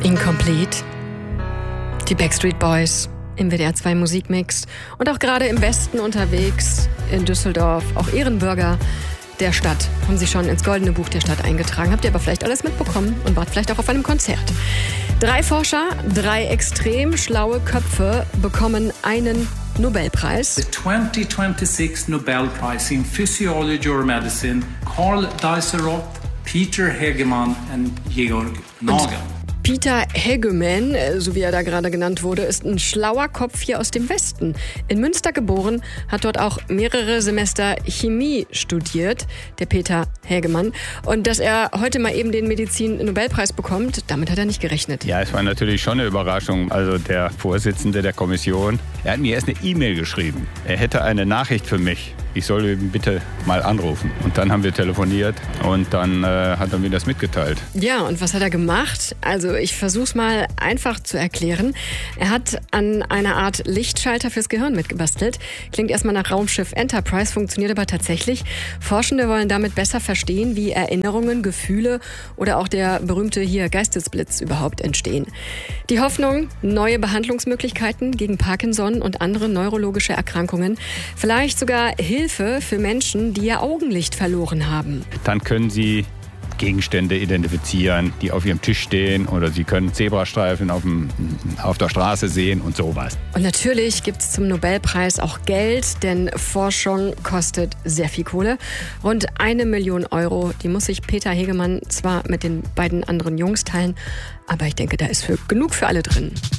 Incomplete. Die Backstreet Boys im WDR 2 Musikmix und auch gerade im Westen unterwegs in Düsseldorf, auch Ehrenbürger der Stadt, haben sie schon ins Goldene Buch der Stadt eingetragen. Habt ihr aber vielleicht alles mitbekommen und wart vielleicht auch auf einem Konzert. 3 Forscher, 3 extrem schlaue Köpfe bekommen einen Nobelpreis. The 2026 Nobel Prize in Physiology or Medicine, Carl Dieseroth, Peter Hegemann und Georg Nagel. Peter Hegemann, so wie er da gerade genannt wurde, ist ein schlauer Kopf hier aus dem Westen. In Münster geboren, hat dort auch mehrere Semester Chemie studiert, der Peter Hegemann. Und dass er heute mal eben den Medizin-Nobelpreis bekommt, damit hat er nicht gerechnet. Ja, es war natürlich schon eine Überraschung. Also der Vorsitzende der Kommission, er hat mir erst eine E-Mail geschrieben. Er hätte eine Nachricht für mich. Ich soll ihn bitte mal anrufen. Und dann haben wir telefoniert und dann hat er mir das mitgeteilt. Ja, und was hat er gemacht? Also ich versuch's mal einfach zu erklären. Er hat an einer Art Lichtschalter fürs Gehirn mitgebastelt. Klingt erstmal nach Raumschiff Enterprise, funktioniert aber tatsächlich. Forschende wollen damit besser verstehen, wie Erinnerungen, Gefühle oder auch der berühmte hier Geistesblitz überhaupt entstehen. Die Hoffnung, neue Behandlungsmöglichkeiten gegen Parkinson und andere neurologische Erkrankungen. Vielleicht sogar Hilfe für Menschen, die ihr Augenlicht verloren haben. Dann können Sie Gegenstände identifizieren, die auf Ihrem Tisch stehen, oder Sie können Zebrastreifen auf der Straße sehen und sowas. Und natürlich gibt es zum Nobelpreis auch Geld, denn Forschung kostet sehr viel Kohle. Rund 1 Million Euro, die muss sich Peter Hegemann zwar mit den beiden anderen Jungs teilen, aber ich denke, da ist genug für alle drin.